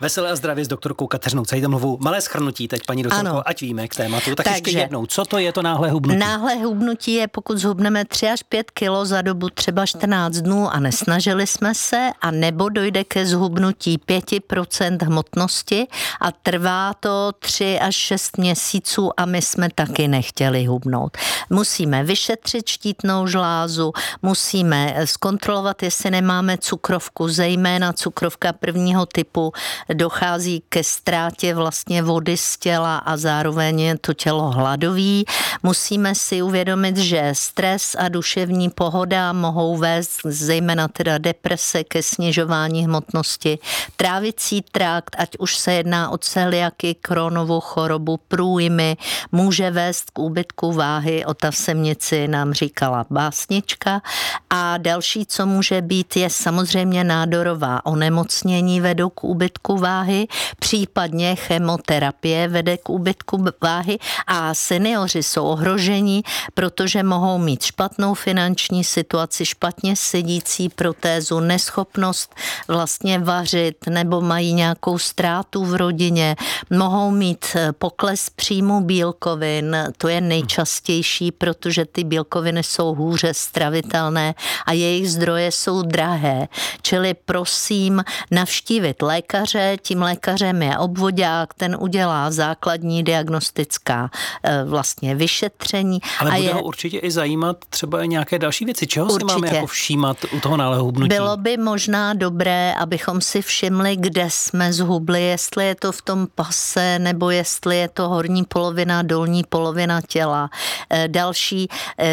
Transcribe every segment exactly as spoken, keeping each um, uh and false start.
Veselé a zdravě s doktorkou Kateřinou Cajdamlovou. Malé shrnutí teď, paní doktorko, ať víme k tématu. Tak ještě jednou, co to je to náhlé hubnutí? Náhlé hubnutí je, pokud zhubneme tři až pět kilo za dobu třeba čtrnáct dnů a nesnažili jsme se, a nebo dojde ke zhubnutí pět procent hmotnosti a trvá to tři až šest měsíců a my jsme taky nechtěli hubnout. Musíme vyšetřit štítnou žlázu, musíme zkontrolovat, jestli nemáme cukrovku, zejména cukrovka prvního typu, dochází ke ztrátě vlastně vody z těla a zároveň je to tělo hladový. Musíme si uvědomit, že stres a duševní pohoda mohou vést zejména teda deprese, ke snižování hmotnosti. Trávicí trakt, ať už se jedná o celiaky, Crohnovu chorobu, průjmy, může vést k úbytku váhy, o tasemnici nám říkala básnička. A další, co může být, je samozřejmě nádorová onemocnění vedou k úbytku váhy, případně chemoterapie vede k úbytku váhy a seniori jsou ohroženi, protože mohou mít špatnou finanční situaci, špatně sedící protézu, neschopnost vlastně vařit nebo mají nějakou ztrátu v rodině, mohou mít pokles příjmu bílkovin, to je nejčastější, protože ty bílkoviny jsou hůře stravitelné a jejich zdroje jsou drahé. Čili prosím navštívit lékaře, tím lékařem je obvodák, ten udělá základní diagnostická vlastně vyšetření. Ale a bude je... ho určitě i zajímat třeba nějaké další věci. Čeho určitě. si máme jako všímat u toho náhlého hubnutí? Bylo by možná dobré, abychom si všimli, kde jsme zhubli, jestli je to v tom pase, nebo jestli je to horní polovina, dolní polovina těla. Další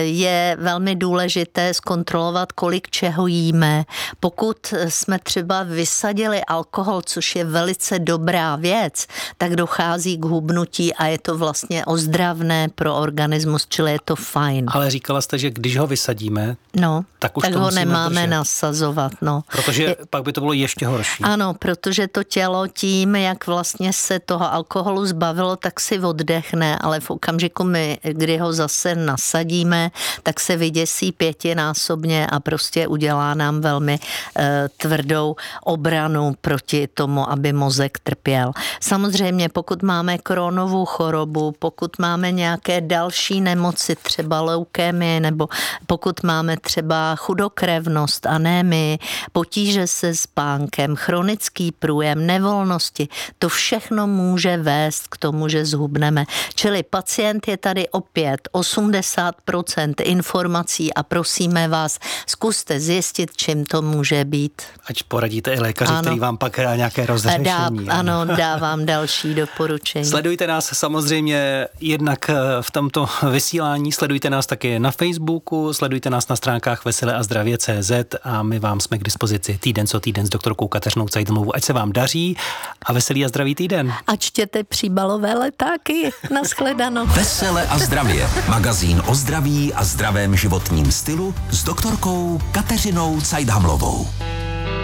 je velmi důležité zkontrolovat, kolik čeho jíme. Pokud jsme třeba vysadili alkohol, což je velice dobrá věc, tak dochází k hubnutí a je to vlastně ozdravné pro organismus, čili je to fajn. Ale říkala jste, že když ho vysadíme, no, tak už tak to ho musíme nemáme držet. nasazovat. No. Protože je... pak by to bylo ještě horší. Ano, protože to tělo tím, jak vlastně se toho alkoholu zbavilo, tak si oddechne, ale v okamžiku, my, kdy ho zase nasadíme, tak se vyděsí pětinásobně a prostě udělá nám velmi e, tvrdou obranu proti tomu, aby mozek trpěl. Samozřejmě, pokud máme Crohnovu chorobu, pokud máme nějaké další nemoci, třeba leukémie, nebo pokud máme třeba chudokrevnost, anémii, potíže se spánkem, chronický průjem, nevolnosti, to všechno může vést k tomu, že zhubneme. Čili pacient je tady opět osmdesát procent informací a prosíme vás, zkuste zjistit, čím to může být. Ať poradíte i lékaři, ano. který vám pak dá nějaké rozřešení. Dá, ano, dávám další doporučení. Sledujte nás samozřejmě jednak v tomto vysílání, sledujte nás taky na Facebooku, sledujte nás na stránkách vesele a zdravě tečka cé zet a my vám jsme k dispozici týden co týden s doktorkou Kateřinou Cajdamlovou. Ať se vám daří a veselý a zdravý týden. A čtěte příbalové letáky. Nashledanou. Vesele a zdravě. Magazín o zdraví a zdravém životním stylu s doktorkou Kateřinou Cajdamlovou.